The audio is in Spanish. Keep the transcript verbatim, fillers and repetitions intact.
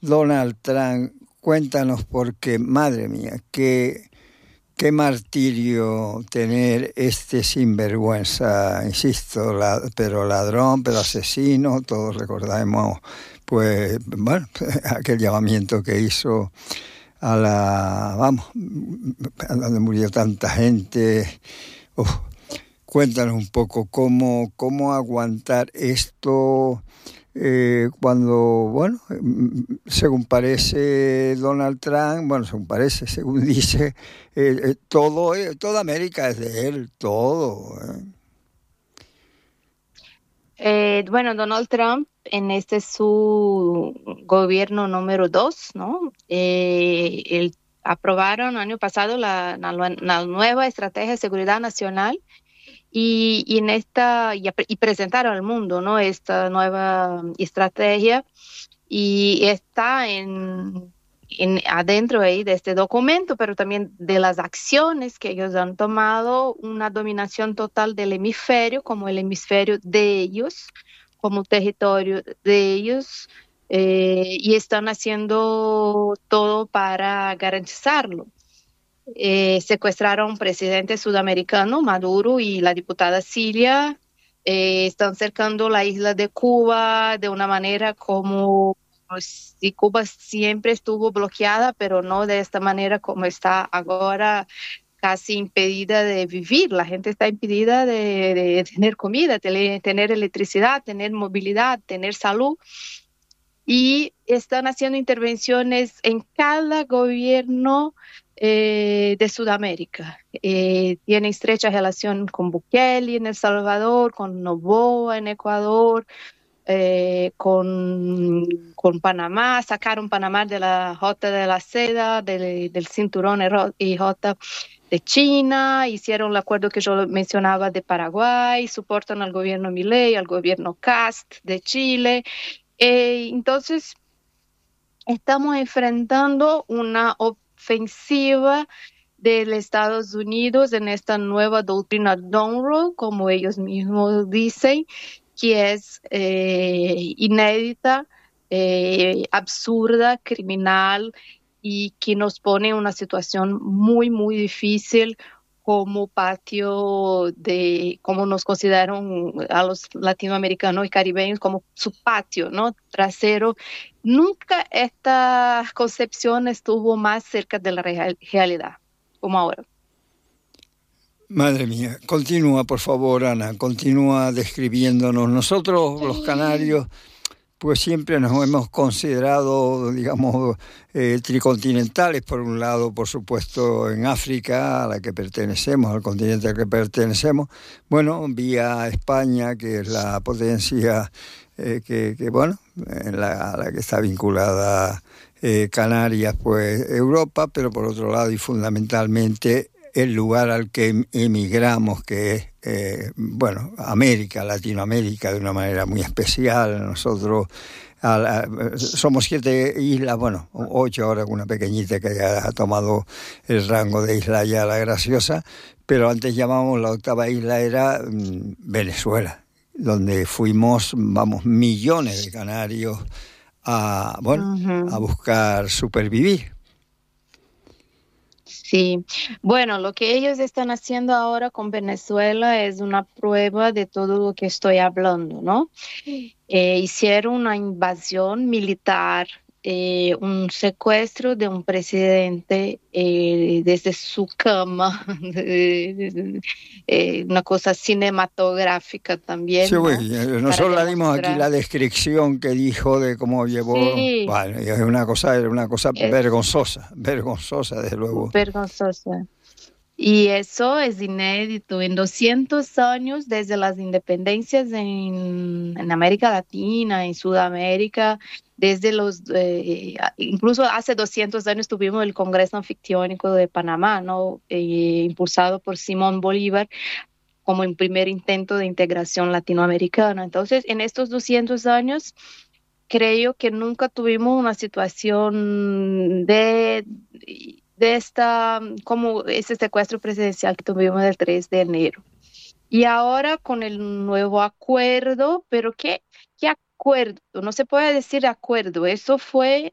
Donald Trump, cuéntanos porque, madre mía, qué, qué martirio tener este sinvergüenza, insisto, la, pero ladrón, pero asesino, todos recordamos, pues, bueno, aquel llamamiento que hizo a la, vamos, donde murió tanta gente. Uf, cuéntanos un poco cómo, cómo aguantar esto eh, cuando, bueno, según parece Donald Trump, bueno, según parece, según dice, eh, eh, todo, eh, toda América es de él, todo. ¿eh? Eh, bueno, Donald Trump, en este su gobierno número dos, ¿no? Eh, él- aprobaron año pasado la, la nue- la nueva estrategia de seguridad nacional y, y en esta y, ap- y presentaron al mundo, ¿no? Esta nueva estrategia y está en, en adentro ahí de este documento, pero también de las acciones que ellos han tomado, una dominación total del hemisferio como el hemisferio de ellos, como territorio de ellos, eh, y están haciendo todo para garantizarlo. Eh, secuestraron a un presidente sudamericano, Maduro, y la diputada Cilia. Eh, están cercando la isla de Cuba de una manera como si Cuba siempre estuvo bloqueada, pero no de esta manera como está ahora, casi impedida de vivir. La gente está impedida de, de tener comida, de tener electricidad, tener movilidad, tener salud. Y están haciendo intervenciones en cada gobierno eh, de Sudamérica. Eh, tiene estrecha relación con Bukele en El Salvador, con Noboa en Ecuador, eh, con, con Panamá, sacaron Panamá de la Rota de la Seda, del, del cinturón y Rota de China, hicieron el acuerdo que yo mencionaba de Paraguay, soportan al gobierno Milei, al gobierno Cast de Chile. Eh, entonces, estamos enfrentando una ofensiva de los Estados Unidos en esta nueva doctrina Monroe, como ellos mismos dicen, que es eh, inédita, eh, absurda, criminal y que nos pone en una situación muy, muy difícil como patio de, como nos consideran a los latinoamericanos y caribeños como su patio, ¿no? Trasero. Nunca esta concepción estuvo más cerca de la real- realidad como ahora. Madre mía, continúa, por favor, Ana, continúa describiéndonos. Nosotros, los Sí. canarios, pues siempre nos hemos considerado, digamos, eh, tricontinentales. Por un lado, por supuesto, en África, a la que pertenecemos, al continente al que pertenecemos. Bueno, vía España, que es la potencia eh, que, que, bueno, en la, a la que está vinculada eh, Canarias, pues Europa, pero por otro lado y fundamentalmente el lugar al que emigramos, que es, eh, bueno, América, Latinoamérica, de una manera muy especial. Nosotros a la, somos siete islas, bueno, ocho ahora, con una pequeñita que ya ha tomado el rango de isla ya la graciosa, pero antes llamábamos la octava isla, era mm, Venezuela, donde fuimos, vamos, millones de canarios a, bueno, a Ujú. buscar supervivir. Sí, bueno, lo que ellos están haciendo ahora con Venezuela es una prueba de todo lo que estoy hablando, ¿no? Eh, hicieron una invasión militar, eh, un secuestro de un presidente eh, desde su cama, eh, una cosa cinematográfica Sí, también, ¿no? güey, Para nosotros le dimos aquí demostrar. la descripción que dijo de cómo llevó, Sí, bueno, y es una cosa, era una cosa es vergonzosa, vergonzosa, desde luego. vergonzoso. Y eso es inédito en doscientos años desde las independencias en, en América Latina, en Sudamérica, desde los, eh, incluso hace doscientos años tuvimos el Congreso Anfictiónico de Panamá, ¿no? Eh, impulsado por Simón Bolívar como un primer intento de integración latinoamericana. Entonces, en estos doscientos años, creo que nunca tuvimos una situación de, de esta, como ese secuestro presidencial que tuvimos el tres de enero. Y ahora con el nuevo acuerdo, pero ¿qué, qué acuerdo? No se puede decir acuerdo, eso fue